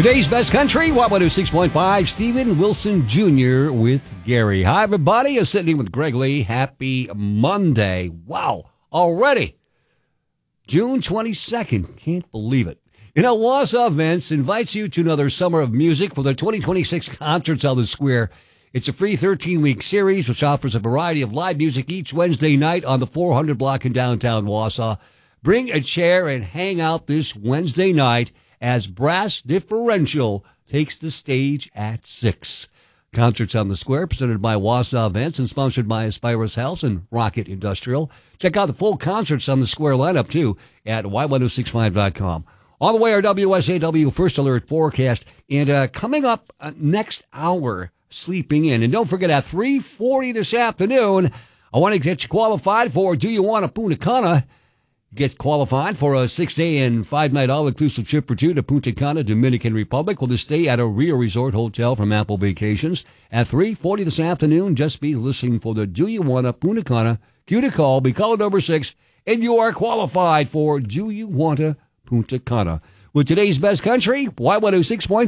Today's Best Country, 106.5, Stephen Wilson Jr. with Gary. Hi, everybody. I'm sitting with Greg Lee. Happy Monday. Wow, already June 22nd. Can't believe it. Wausau Events invites you to another summer of music for the 2026 Concerts on the Square. It's a free 13-week series which offers a variety of live music each Wednesday night on the 400 block in downtown Wausau. Bring a chair and hang out this Wednesday night as Brass Differential takes the stage at 6. Concerts on the Square presented by Wausau Events and sponsored by Aspirus House and Rocket Industrial. Check out the full Concerts on the Square lineup, too, at y1065.com. On the way, our WSAW First Alert forecast. And coming up next hour, sleeping in. And don't forget, at 3:40 this afternoon, I want to get you qualified for Do You Want a Punta Cana? Get qualified for a 6-day and 5-night all-inclusive trip for two to Punta Cana, Dominican Republic, with a stay at a Rio Resort Hotel from Apple Vacations. At 3:40 this afternoon, just be listening for the Do You Want a Punta Cana? Cue to call, be caller number 6, and you are qualified for Do You Want a Punta Cana? With today's Best Country, Y106.5.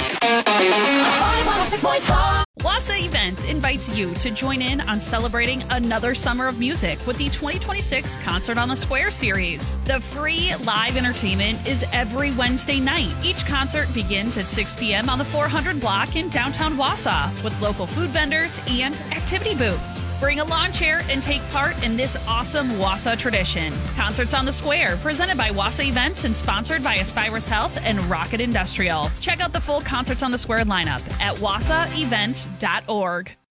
Y106.5. Wausau Events invites you to join in on celebrating another summer of music with the 2026 Concert on the Square series. The free live entertainment is every Wednesday night. Each concert begins at 6 p.m. on the 400 block in downtown Wausau with local food vendors and activity booths. Bring a lawn chair and take part in this awesome Wausau tradition. Concerts on the Square, presented by Wausau Events and sponsored by Aspirus Health and Rocket Industrial. Check out the full Concerts on the Square lineup at wausauevents.org.